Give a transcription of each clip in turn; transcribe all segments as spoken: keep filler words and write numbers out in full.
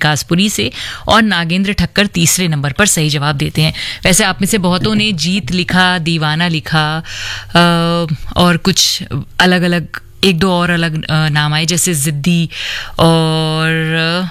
विकासपुरी से, और नागेंद्र ठक्कर तीसरे नंबर पर सही जवाब देते हैं। वैसे आप में से बहुतों ने जीत लिखा, दीवाना लिखा, और कुछ अलग अलग एक दो और अलग नाम आए जैसे जिद्दी और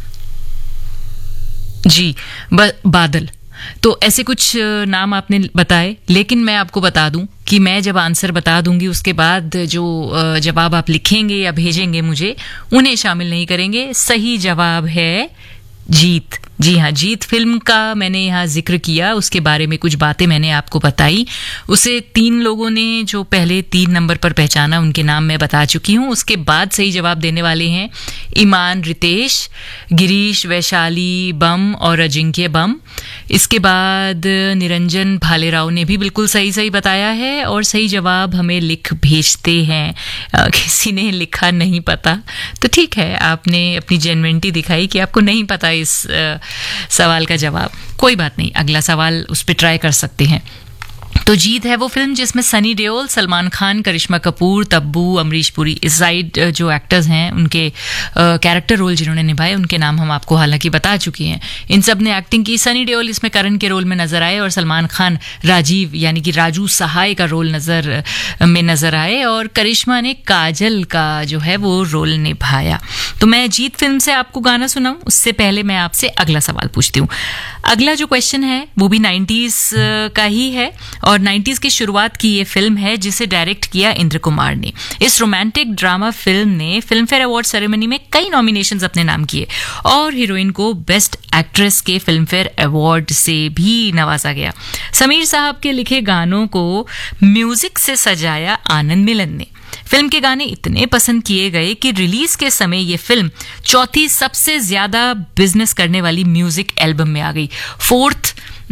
जी ब, बादल। तो ऐसे कुछ नाम आपने बताए, लेकिन मैं आपको बता दूं कि मैं जब आंसर बता दूंगी उसके बाद जो जवाब आप लिखेंगे या भेजेंगे मुझे, उन्हें शामिल नहीं करेंगे। सही जवाब है जीत। जी हाँ, जीत फिल्म का मैंने यहाँ जिक्र किया, उसके बारे में कुछ बातें मैंने आपको बताई। उसे तीन लोगों ने जो पहले तीन नंबर पर पहचाना, उनके नाम मैं बता चुकी हूँ। उसके बाद सही जवाब देने वाले हैं ईमान रितेश, गिरीश वैशाली बम और अजिंक्य बम। इसके बाद निरंजन भालेराव ने भी बिल्कुल सही सही बताया है, और सही जवाब हमें लिख भेजते हैं। आ, किसी ने लिखा नहीं पता, तो ठीक है, आपने अपनी जेन्युइनिटी दिखाई कि आपको नहीं पता इस आ, सवाल का जवाब। कोई बात नहीं, अगला सवाल उस पर ट्राई कर सकते हैं। तो जीत है वो फिल्म जिसमें सनी देओल, सलमान खान, करिश्मा कपूर, तब्बू, अमरीश पुरी, इस साइड जो एक्टर्स हैं उनके कैरेक्टर रोल जिन्होंने निभाए उनके नाम हम आपको हालांकि बता चुके हैं। इन सब ने एक्टिंग की। सनी देओल इसमें करण के रोल में नजर आए, और सलमान खान राजीव यानी कि राजू सहाय का रोल नजर में नजर आए, और करिश्मा ने काजल का जो है वो रोल निभाया। तो मैं जीत फिल्म से आपको गाना सुनाऊं उससे पहले मैं आपसे अगला सवाल पूछती हूँ। अगला जो क्वेश्चन है वो भी नाइन्टीज का ही है, और नाइन्टीज की शुरुआत की ये फिल्म है जिसे डायरेक्ट किया इंद्र कुमार ने। इस रोमांटिक ड्रामा फिल्म ने फिल्म फेयर अवार्ड सेरेमनी में कई नॉमिनेशंस अपने नाम किए, और हीरोइन को बेस्ट एक्ट्रेस के फिल्म फेयर अवार्ड से भी नवाजा गया। समीर साहब के लिखे गानों को म्यूजिक से सजाया आनंद मिलन ने। फिल्म के गाने इतने पसंद किए गए कि रिलीज के समय ये फिल्म चौथी सबसे ज्यादा बिजनेस करने वाली म्यूजिक एल्बम में आ गई। फोर्थ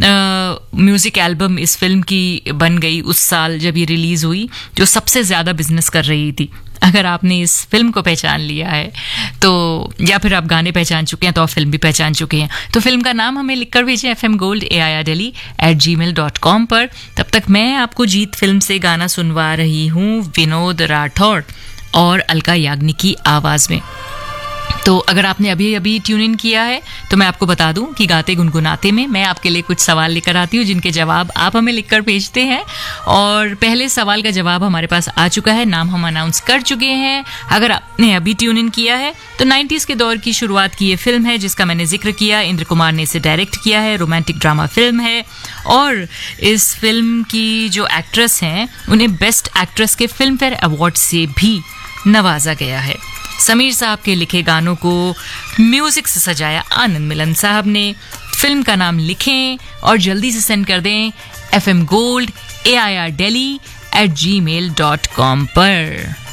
म्यूजिक एल्बम इस फिल्म की बन गई उस साल जब ये रिलीज हुई, जो सबसे ज्यादा बिजनेस कर रही थी। अगर आपने इस फिल्म को पहचान लिया है तो, या फिर आप गाने पहचान चुके हैं तो आप फिल्म भी पहचान चुके हैं, तो फिल्म का नाम हमें लिखकर भेजें F M gold A I R Delhi eight ji mail dot com पर। तब तक मैं आपको जीत फिल्म से गाना सुनवा रही हूँ विनोद राठौड़ और अलका याग्निक की आवाज में। तो अगर आपने अभी अभी ट्यून इन किया है तो मैं आपको बता दूं कि गाते गुनगुनाते में मैं आपके लिए कुछ सवाल लेकर आती हूँ जिनके जवाब आप हमें लिखकर भेजते हैं। और पहले सवाल का जवाब हमारे पास आ चुका है, नाम हम अनाउंस कर चुके हैं। अगर आपने अभी ट्यून इन किया है तो नाइन्टीज के दौर की शुरुआत की ये फिल्म है जिसका मैंने जिक्र किया। इंद्र कुमार ने इसे डायरेक्ट किया है, रोमांटिक ड्रामा फिल्म है, और इस फिल्म की जो एक्ट्रेस हैं उन्हें बेस्ट एक्ट्रेस के फिल्म फेयर अवार्ड से भी नवाजा गया है। समीर साहब के लिखे गानों को म्यूजिक से सजाया आनंद मिलन साहब ने। फिल्म का नाम लिखें और जल्दी से सेंड कर दें F M gold A I R Delhi eight ji mail dot com पर।